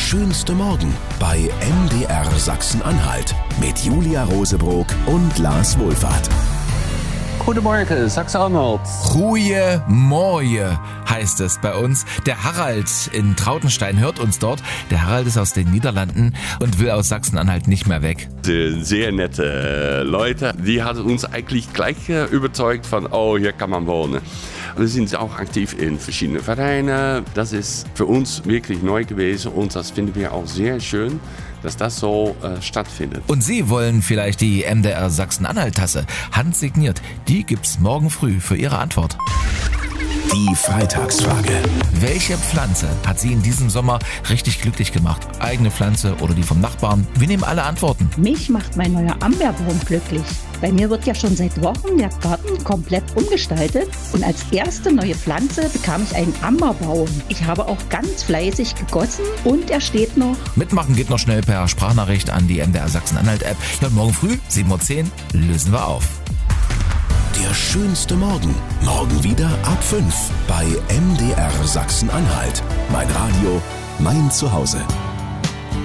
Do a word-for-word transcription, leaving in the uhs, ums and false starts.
schönste Morgen bei M D R Sachsen-Anhalt mit Julia Rosebrock und Lars Wohlfahrt. Guten Morgen, Sachsen-Anhalt. Goeie Morje heißt es bei uns. Der Harald in Trautenstein hört uns dort. Der Harald ist aus den Niederlanden und will aus Sachsen-Anhalt nicht mehr weg. Sehr nette Leute, die haben uns eigentlich gleich überzeugt von, oh, hier kann man wohnen. Wir sind auch aktiv in verschiedenen Vereinen. Das ist für uns wirklich neu gewesen und das finden wir auch sehr schön, dass das so äh, stattfindet. Und Sie wollen vielleicht die M D R Sachsen-Anhalt-Tasse handsigniert. Die gibt's morgen früh für Ihre Antwort. Die Freitagsfrage. Welche Pflanze hat Sie in diesem Sommer richtig glücklich gemacht? Eigene Pflanze oder die vom Nachbarn? Wir nehmen alle Antworten. Mich macht mein neuer Amberbaum glücklich. Bei mir wird ja schon seit Wochen der Garten komplett umgestaltet und als erste neue Pflanze bekam ich einen Amberbaum. Ich habe auch ganz fleißig gegossen und er steht noch. Mitmachen geht noch schnell per Sprachnachricht an die M D R Sachsen-Anhalt-App. Ja, und morgen früh, sieben Uhr zehn, lösen wir auf. Der schönste Morgen. Morgen wieder ab fünf bei M D R Sachsen-Anhalt. Mein Radio, mein Zuhause.